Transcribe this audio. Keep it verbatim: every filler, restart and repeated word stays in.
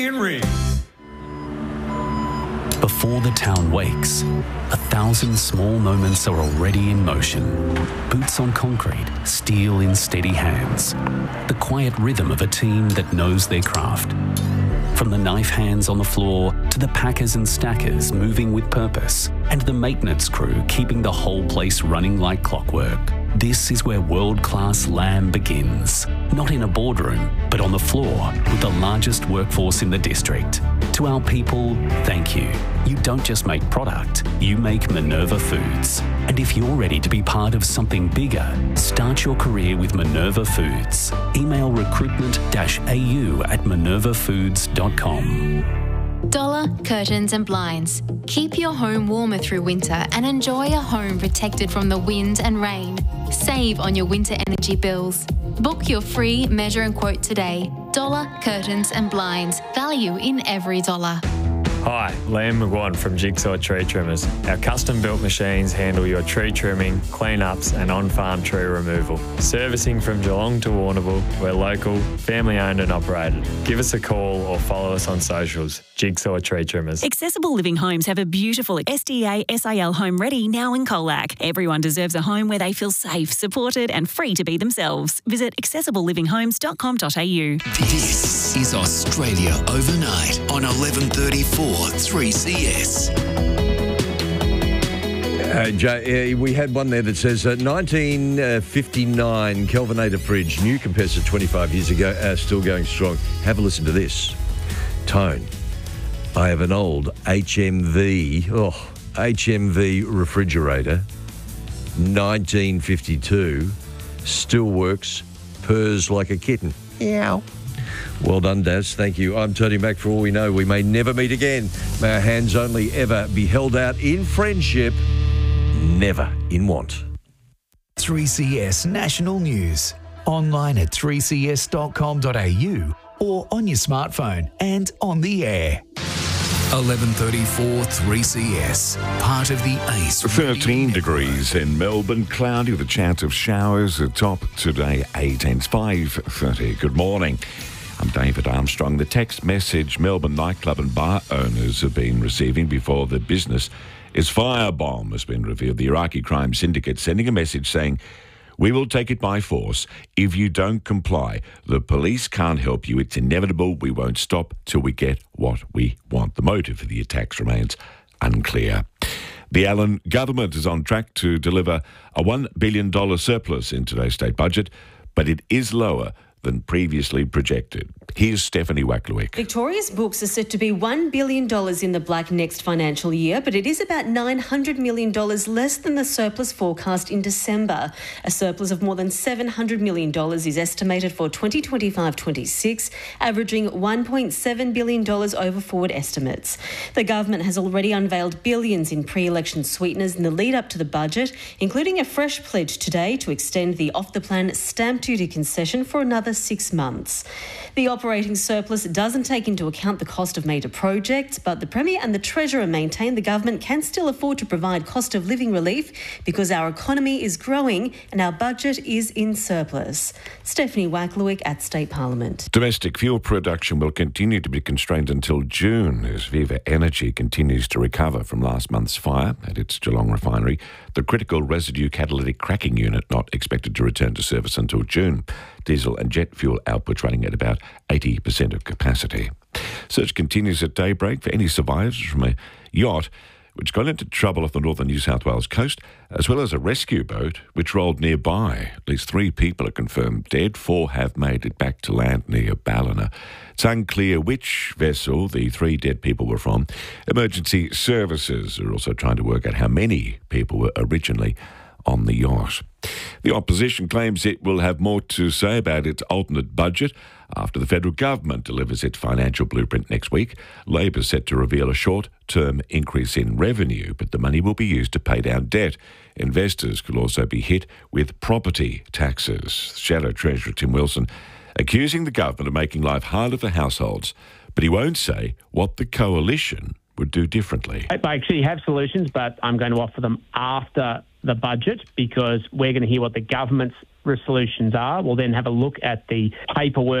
In ring. Before the town wakes, a thousand small moments are already in motion. Boots on concrete, steel in steady hands. The quiet rhythm of a team that knows their craft. From the knife hands on the floor to the packers and stackers moving with purpose, and the maintenance crew keeping the whole place running like clockwork. This is where world-class lamb begins. Not in a boardroom, but on the floor with the largest workforce in the district. To our people, thank you. You don't just make product, you make Minerva Foods. And if you're ready to be part of something bigger, start your career with Minerva Foods. Email recruitment dash a u at minerva foods dot com. Dollar Curtains and Blinds. Keep your home warmer through winter and enjoy a home protected from the wind and rain. Save on your winter energy bills. Book your free measure and quote today. Dollar Curtains and Blinds. Value in every dollar. Hi, Liam McGuan from Jigsaw Tree Trimmers. Our custom-built machines handle your tree trimming, clean-ups and on-farm tree removal. Servicing from Geelong to Warrnambool, we're local, family-owned and operated. Give us a call or follow us on socials. Jigsaw Tree Trimmers. Accessible Living Homes have a beautiful S D A S I L home ready now in Colac. Everyone deserves a home where they feel safe, supported and free to be themselves. Visit accessible living homes dot com dot a u. This is Australia Overnight on eleven thirty-four three C S. Uh, Jay, uh, we had one there that says uh, nineteen fifty-nine Kelvinator fridge, new compressor twenty-five years ago, uh, still going strong. Have a listen to this. Tone. I have an old H M V, oh, H M V refrigerator, nineteen fifty-two, still works, purrs like a kitten. Meow. Well done, Daz. Thank you. I'm Tony Mack. For all we know, we may never meet again. May our hands only ever be held out in friendship, never in want. three C S National News. Online at three c s dot com dot a u or on your smartphone and on the air. eleven thirty-four three C S, part of the ACE. thirteen degrees in Melbourne, cloudy with a chance of showers. The top today, eight and five thirty. Good morning. I'm David Armstrong. The text message Melbourne nightclub and bar owners have been receiving before the business is firebomb has been revealed. The Iraqi crime syndicate sending a message saying, "We will take it by force if you don't comply. The police can't help you. It's inevitable. We won't stop till we get what we want." The motive for the attacks remains unclear. The Allen government is on track to deliver a one billion dollars surplus in today's state budget, but it is lower than previously projected. Here's Stephanie Wacklewick. Victoria's books are set to be one billion dollars in the black next financial year, but it is about nine hundred million dollars less than the surplus forecast in December. A surplus of more than seven hundred million dollars is estimated for twenty twenty-five twenty-six, averaging one point seven billion dollars over forward estimates. The government has already unveiled billions in pre-election sweeteners in the lead up to the budget, including a fresh pledge today to extend the off-the-plan stamp duty concession for another six months. The operating surplus doesn't take into account the cost of major projects, but the Premier and the Treasurer maintain the government can still afford to provide cost of living relief because our economy is growing and our budget is in surplus. Stephanie Wacklewick at State Parliament. Domestic fuel production will continue to be constrained until June as Viva Energy continues to recover from last month's fire at its Geelong refinery. The critical residue catalytic cracking unit not expected to return to service until June. Diesel and jet fuel output running at about eighty percent of capacity. Search continues at daybreak for any survivors from a yacht which got into trouble off the northern New South Wales coast, as well as a rescue boat which rolled nearby. At least three people are confirmed dead. Four have made it back to land near Ballina. It's unclear which vessel the three dead people were from. Emergency services are also trying to work out how many people were originally on the yacht. The opposition claims it will have more to say about its alternate budget after the federal government delivers its financial blueprint next week. Labor's set to reveal a short-term increase in revenue, but the money will be used to pay down debt. Investors could also be hit with property taxes. Shadow Treasurer Tim Wilson accusing the government of making life harder for households, but he won't say what the coalition would do differently. I actually have solutions, but I'm going to offer them after the budget because we're going to hear what the government's solutions are. We'll then have a look at the paperwork